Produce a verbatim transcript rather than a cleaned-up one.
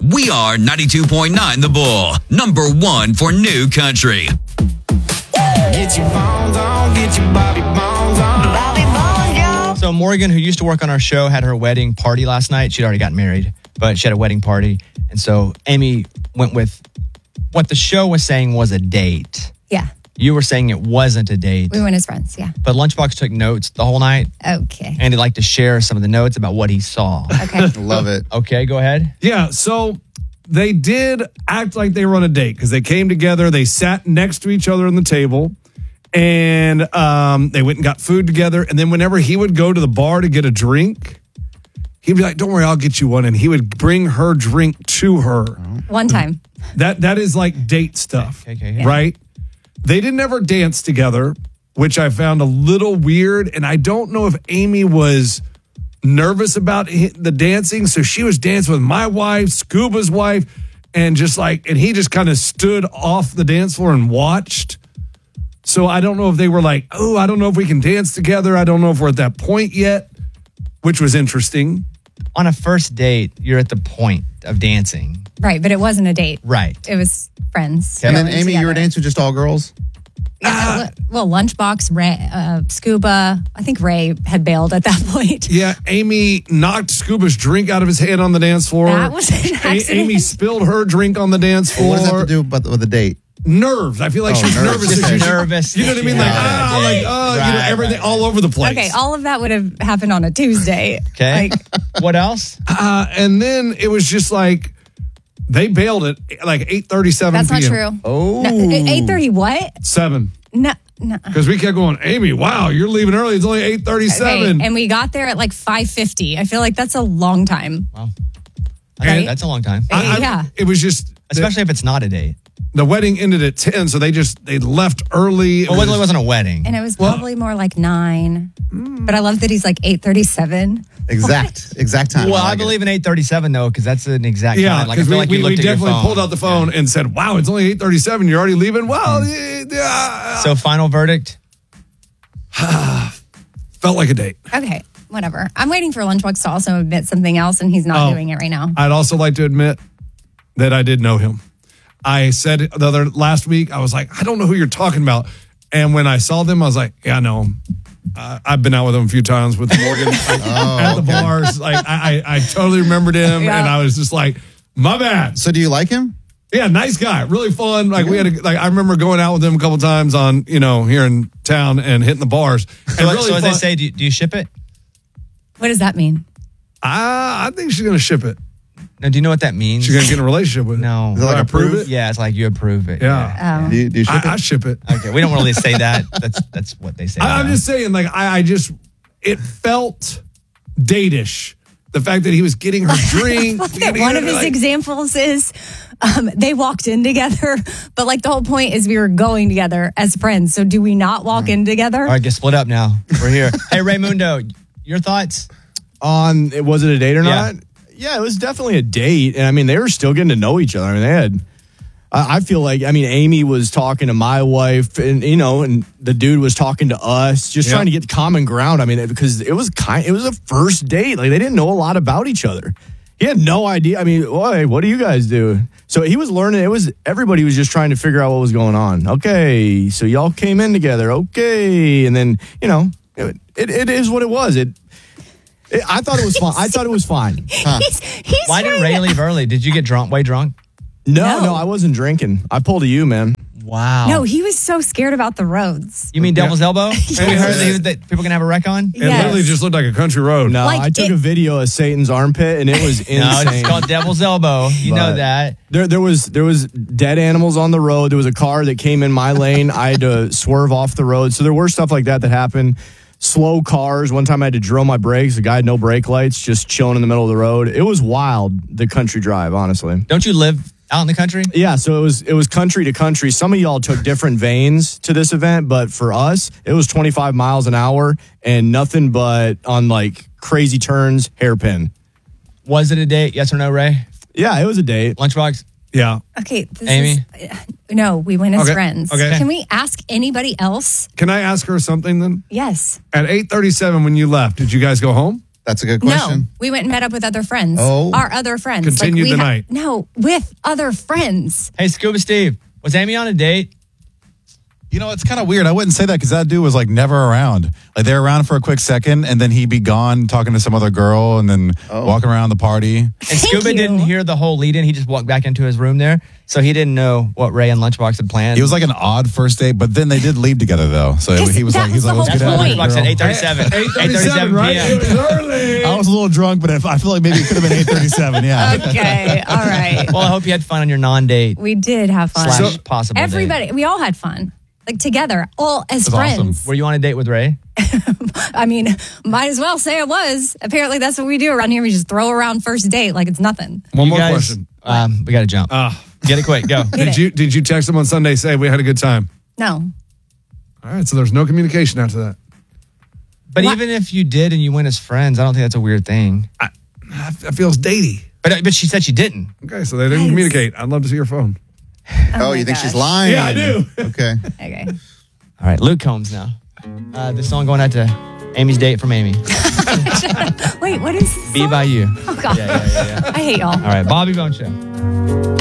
We are ninety-two point nine The Bull, number one for new country. Get your bones on, get your Bobby bones on. Bobby bones, yo. So Morgan, who used to work on our show, had her wedding party last night. She'd already gotten married, but she had a wedding party. And so Amy went with what the show was saying was a date. Yeah. You were saying it wasn't a date. We went as friends, yeah. But Lunchbox took notes the whole night. Okay. And he'd like to share some of the notes about what he saw. Okay. Love it. Okay, go ahead. Yeah, so they did act like they were on a date because they came together. They sat next to each other on the table, and um, they went and got food together. And then whenever he would go to the bar to get a drink, he'd be like, don't worry, I'll get you one. And he would bring her drink to her. One time. That That is like date stuff, Okay, okay, yeah. right? They didn't ever dance together, which I found a little weird. And I don't know if Amy was nervous about the dancing. So she was dancing with my wife, Scuba's wife, and just like, and he just kind of stood off the dance floor and watched. So I don't know if they were like, oh, I don't know if we can dance together. I don't know if we're at that point yet, which was interesting. On a first date, you're at the point of dancing. Right, but it wasn't a date. Right. It was friends. And then going Amy, you were together. dancing with just all girls? Yeah, well, Lunchbox, Ray, uh, Scuba. I think Ray had bailed at that point. Yeah, Amy knocked Scuba's drink out of his hand on the dance floor. That was an A- accident. Amy spilled her drink on the dance floor. What does that have to do with, with the date? Nerves. I feel like Oh, she was nerves. nervous. Just so she- nervous. You know what I mean? Like, Yeah. ah, like, uh, you know, Right, everything right. all over the place. Okay, all of that would have happened on a Tuesday. Okay. Like, What else? Uh, and then it was just like, they bailed it like eight thirty-seven that's not p.m. true. Oh. eight thirty what? seven. No, no. Because we kept going, Amy, wow, you're leaving early. It's only eight Okay, thirty-seven. and we got there at like five fifty. I feel like that's a long time. Wow. Right? That's a long time. I- I- yeah. It was just, Especially if it's not a date. the wedding ended at ten, so they just, they left early. It Well, it was- wasn't a wedding. And it was Well- probably more like nine. But I love that he's like eight thirty-seven. Exact. Exact time. Well, I like it. believe in eight thirty-seven, though, because that's an exact Yeah, time. Like, I because feel we, like you we, looked we at your definitely phone. pulled out the phone and said, wow, it's only eight thirty-seven. You're already leaving? Well, yeah, yeah. So, final verdict? Felt like a date. Okay, whatever. I'm waiting for Lunchbox to also admit something else, and he's not Oh. doing it right now. I'd also like to admit that I did know him. I said the other last week, I was like, I don't know who you're talking about. And when I saw them, I was like, yeah, I know him. Uh, I've been out with him a few times with Morgan like, Oh, at the bars. Like I, I, I totally remembered him, Yeah. and I was just like, my bad. So do you like him? Yeah, nice guy, really fun. Like we had, a, like I remember going out with him a couple times on, you know, here in town and hitting the bars. And So, really so as they fun. say, do you, do you ship it? What does that mean? I, I think she's gonna ship it. No, do you know what that means? She's gonna get in a relationship with it. No. Is it like Do I approve? approve it? Yeah, it's like you approve it. Yeah. Oh. Do you, do you ship I, it? I ship it. Okay, we don't really say that. That's that's what they say. I, I'm now. just saying, like, I, I just, it felt date-ish. The fact that he was getting her drink. Okay, one of his like, examples is um, they walked in together, but like the whole point is we were going together as friends. So do we not walk in together? All right, get split up now. We're here. Hey, Raymundo, your thoughts? On was it a date or Yeah. not? Yeah, it was definitely a date, and I mean they were still getting to know each other. I mean they had. I I feel like I mean Amy was talking to my wife, and you know, and the dude was talking to us, just Yeah. trying to get common ground. I mean, because it was kind, it was a first date. Like they didn't know a lot about each other. He had no idea. I mean, why? What do you guys do? So he was learning. It was everybody was just trying to figure out what was going on. Okay, so y'all came in together. Okay, and then you know, it it, it is what it was. It. it I thought it was fine. I thought it was fine. He's, he's Why did trying Ray to- leave early? Did you get drunk? Way drunk? No, No. no, I wasn't drinking. I pulled a you, man. Wow. No, he was so scared about the roads. You mean Devil's Elbow? Have you Yes. heard that, he- that people can have a wreck on? It literally just looked like a country road. No, Like I took it- a video of Satan's armpit and it was insane. No, it's called Devil's Elbow. You know But that. There, there was there was dead animals on the road. There was a car that came in my lane. I had to swerve off the road. So there were stuff like that that happened. Slow cars. One time I had to drill my brakes. The guy had no brake lights, just chilling in the middle of the road. It was wild, the country drive, honestly. Don't you live out in the country? Yeah, so it was it was country to country. Some of y'all took different veins to this event, but for us, it was twenty-five miles an hour and nothing but on like crazy turns, hairpin. Was it a date? Yes or no, Ray? Yeah, it was a date. Lunchbox? Yeah. Okay, this Amy? is uh, no. We went as Okay, friends. okay. Can we ask anybody else? Can I ask her something then? Yes. At eight thirty-seven when you left, did you guys go home? That's a good No, question. we went and met up with other friends. Oh. Our other friends. Continued we the ha- night. No, with other friends. Hey, Scuba Steve, was Amy on a date? You know, it's kind of weird. I wouldn't say that because that dude was like never around. Like they were around for a quick second and then he'd be gone talking to some other girl and then Oh. walking around the party. And Thank Scuba you. didn't hear the whole lead in. He just walked back into his room there. So he didn't know what Ray and Lunchbox had planned. It was like an odd first date, but then they did leave together though. So Yes, he was that like, he's was like, the let's whole get out of point. here, Lunchbox at girl. eight thirty-seven. eight thirty-seven, right? It was early. I was a little drunk, but if, I feel like maybe it could have been eight thirty-seven. Yeah. Okay, all right. Well, I hope you had fun on your non-date We did have fun. slash possible date. Everybody, we all had fun. Like together, all as That's awesome. friends. Were you on a date with Ray? I mean, might as well say it was. Apparently, that's what we do around here. We just throw around first date like it's nothing. One You more guys, question. Um, we got to jump. Ah. Get it quick. Go. Did you did you text him on Sunday say we had a good time? No. All right, so there's no communication after that. But What? even if you did and you went as friends, I don't think that's a weird thing. I, that feels datey. But but she said she didn't. Okay, so they didn't Nice. communicate. I'd love to see your phone. Oh, my you think gosh. she's lying? Yeah, I do. Okay. Okay. All right, Luke Combs now. Uh, this song going out to Amy's date from Amy. Wait, what is this Be song? by you. Oh, God. Yeah, yeah, yeah, yeah. I hate y'all. All right, Bobby Bone Show.